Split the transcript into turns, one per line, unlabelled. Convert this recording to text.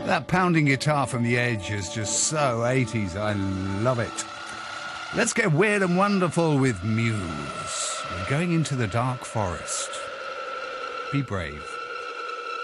That pounding guitar from the Edge is just so 80s. I love it. Let's get weird and wonderful with Muse. We're going into the dark forest. Be brave.